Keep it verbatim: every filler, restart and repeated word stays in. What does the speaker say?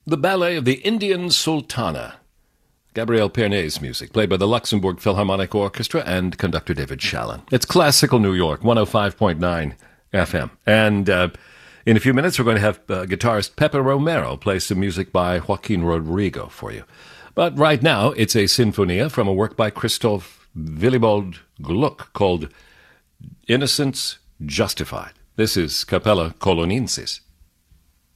The Ballet of the Indian Sultana. Gabriel Pernet's music, played by the Luxembourg Philharmonic Orchestra and conductor David Shallon. It's classical New York, one oh five point nine F M. And uh, in a few minutes, we're going to have uh, guitarist Pepe Romero play some music by Joaquin Rodrigo for you. But right now, it's a sinfonia from a work by Christoph Willibald Gluck called Innocence Justified. This is Capella Colonensis.